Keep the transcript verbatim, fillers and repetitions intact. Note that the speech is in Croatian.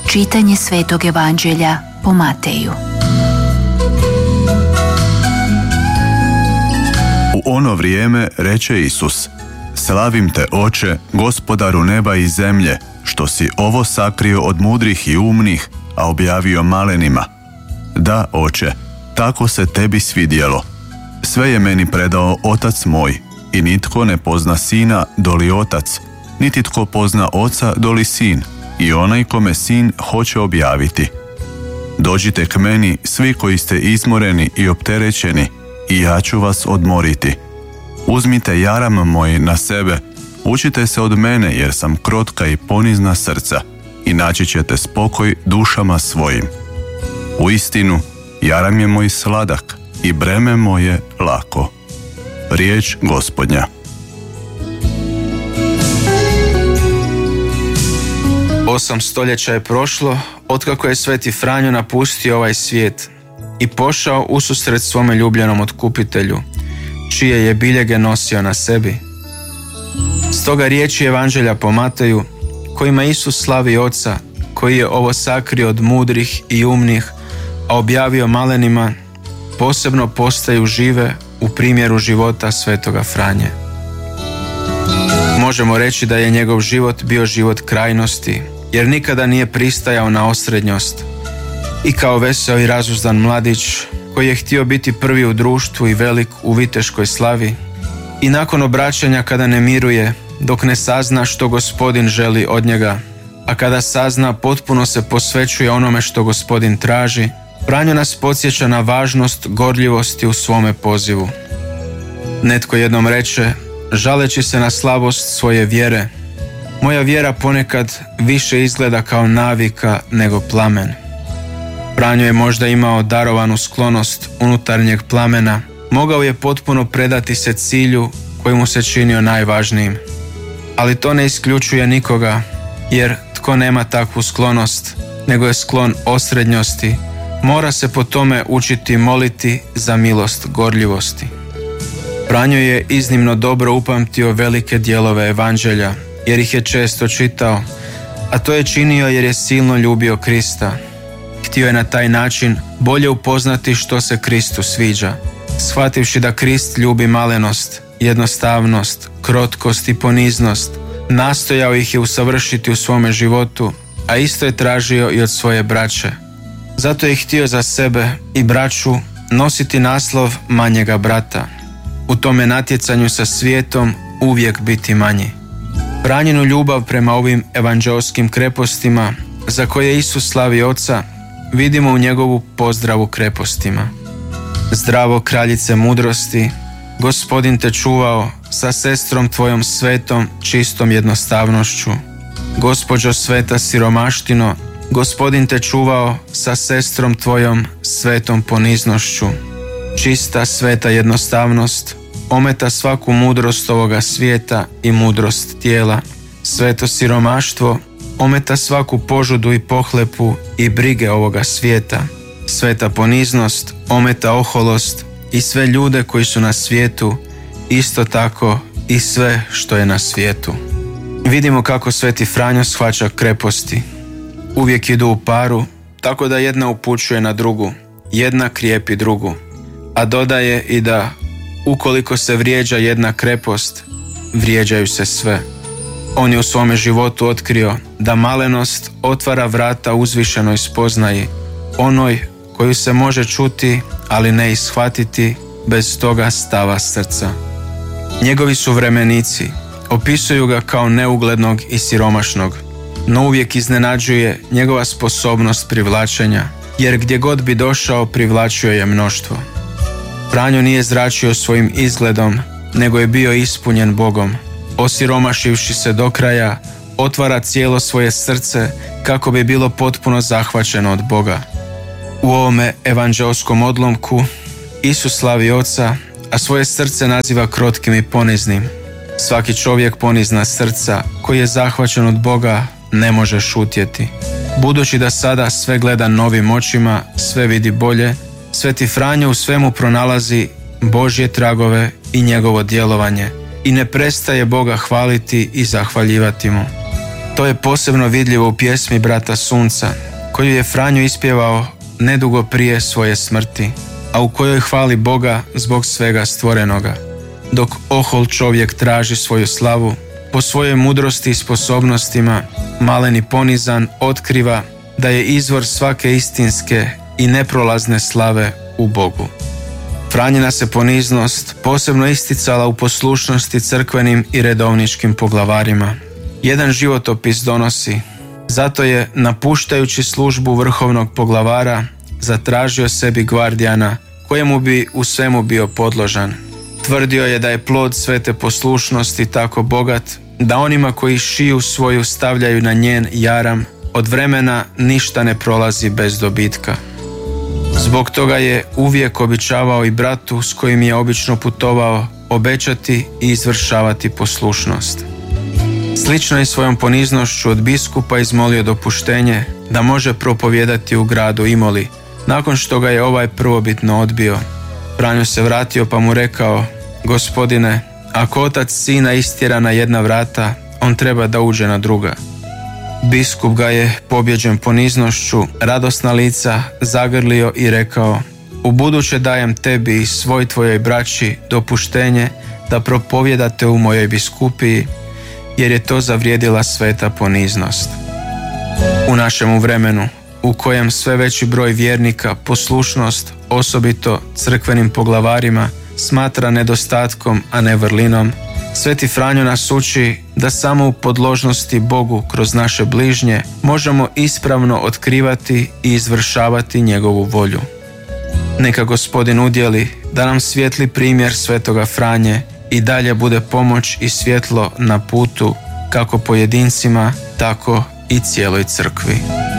Čitanje Svetog Evanđelja po Mateju. U ono vrijeme reče Isus: Slavim te, Oče, Gospodaru neba i zemlje, što si ovo sakrio od mudrih i umnih, a objavio malenima. Da, Oče, tako se tebi svidjelo. Sve je meni predao Otac moj, i nitko ne pozna Sina doli Otac, niti tko pozna Oca doli Sin, i onaj kome Sin hoće objaviti. Dođite k meni, svi koji ste izmoreni i opterećeni, i ja ću vas odmoriti. Uzmite jaram moj na sebe, učite se od mene, jer sam krotka i ponizna srca, i naći ćete spokoj dušama svojim. Uistinu, jaram je moj sladak i breme moje lako. Riječ Gospodnja. Osam stoljeća je prošlo otkako je Sveti Franjo napustio ovaj svijet i pošao ususret svome ljubljenom otkupitelju, čije je biljege nosio na sebi. Stoga riječi Evanđelja po Mateju, kojima Isus slavi Oca, koji je ovo sakrio od mudrih i umnih, a objavio malenima, posebno postaju žive u primjeru života Svetoga Franje. Možemo reći da je njegov život bio život krajnosti, jer nikada nije pristajao na osrednjost. I kao veseo i razuzdan mladić, koji je htio biti prvi u društvu i velik u viteškoj slavi, i nakon obraćanja kada ne miruje, dok ne sazna što Gospodin želi od njega, a kada sazna, potpuno se posvećuje onome što Gospodin traži, Franjo nas podsjeća na važnost gorljivosti u svome pozivu. Netko jednom reče, žaleći se na slabost svoje vjere: moja vjera ponekad više izgleda kao navika nego plamen. Franjo je možda imao darovanu sklonost unutarnjeg plamena, mogao je potpuno predati se cilju koji mu se činio najvažnijim. Ali to ne isključuje nikoga, jer tko nema takvu sklonost, nego je sklon osrednjosti, mora se po tome učiti moliti za milost gorljivosti. Franjo je iznimno dobro upamtio velike dijelove Evanđelja, jer ih je često čitao, a to je činio jer je silno ljubio Krista. Htio je na taj način bolje upoznati što se Kristu sviđa. Shvativši da Krist ljubi malenost, jednostavnost, krotkost i poniznost, nastojao ih je usavršiti u svome životu, a isto je tražio i od svoje braće. Zato je htio za sebe i braću nositi naslov manjega brata. U tome natjecanju sa svijetom uvijek biti manji. Franjinu ljubav prema ovim evanđeoskim krepostima, za koje Isus slavi Oca, vidimo u njegovu pozdravu krepostima. Zdravo, kraljice mudrosti, Gospodin te čuvao sa sestrom tvojom svetom, čistom jednostavnošću. Gospođo sveta siromaštino, Gospodin te čuvao sa sestrom tvojom svetom poniznošću. Čista sveta jednostavnost ometa svaku mudrost ovoga svijeta i mudrost tijela. Sveto siromaštvo ometa svaku požudu i pohlepu i brige ovoga svijeta. Sveta poniznost ometa oholost i sve ljude koji su na svijetu, isto tako i sve što je na svijetu. Vidimo kako Sveti Franjo shvaća kreposti. Uvijek idu u paru, tako da jedna upućuje na drugu, jedna krijepi drugu, a dodaje i da ukoliko se vrijeđa jedna krepost, vrijeđaju se sve. On je u svome životu otkrio da malenost otvara vrata uzvišenoj spoznaji, onoj koju se može čuti, ali ne ishvatiti bez toga stava srca. Njegovi suvremenici opisuju ga kao neuglednog i siromašnog, no uvijek iznenađuje njegova sposobnost privlačenja, jer gdje god bi došao privlačio je mnoštvo. Franjo nije zračio svojim izgledom, nego je bio ispunjen Bogom. Osiromašivši se do kraja, otvara cijelo svoje srce kako bi bilo potpuno zahvaćeno od Boga. U ovome evanđeoskom odlomku Isus slavi Oca, a svoje srce naziva krotkim i poniznim. Svaki čovjek ponizna srca koji je zahvaćen od Boga ne može šutjeti. Budući da sada sve gleda novim očima, sve vidi bolje, Sveti Franjo u svemu pronalazi Božje tragove i njegovo djelovanje i ne prestaje Boga hvaliti i zahvaljivati mu. To je posebno vidljivo u pjesmi Brata Sunca, koju je Franjo ispjevao nedugo prije svoje smrti, a u kojoj hvali Boga zbog svega stvorenoga. Dok ohol čovjek traži svoju slavu, po svojoj mudrosti i sposobnostima, maleni ponizan otkriva da je izvor svake istinske i neprolazne slave u Bogu. Franjina se poniznost posebno isticala u poslušnosti crkvenim i redovničkim poglavarima. Jedan životopis donosi: zato je, napuštajući službu vrhovnog poglavara, zatražio sebi gvardijana kojemu bi u svemu bio podložan. Tvrdio je da je plod svete poslušnosti tako bogat da onima koji šiju svoju stavljaju na njen jaram, od vremena ništa ne prolazi bez dobitka. Zbog toga je uvijek običavao i bratu s kojim je obično putovao obećati i izvršavati poslušnost. Slično je svojom poniznošću od biskupa izmolio dopuštenje da može propovijedati u gradu Imoli, nakon što ga je ovaj prvobitno odbio. Franjo se vratio pa mu rekao: gospodine, ako otac sina istjera na jedna vrata, on treba da uđe na druga. Biskup ga je, pobjeđen poniznošću, radosna lica zagrlio i rekao: ubuduće dajem tebi i svoj tvojoj braći dopuštenje da propovijedate u mojoj biskupiji, jer je to zavrijedila sveta poniznost. U našemu vremenu, u kojem sve veći broj vjernika poslušnost, osobito crkvenim poglavarima, smatra nedostatkom, a ne vrlinom, Sveti Franjo nas uči da samo u podložnosti Bogu kroz naše bližnje možemo ispravno otkrivati i izvršavati njegovu volju. Neka Gospodin udjeli da nam svijetli primjer Svetoga Franje i dalje bude pomoć i svjetlo na putu kako pojedincima, tako i cijeloj crkvi.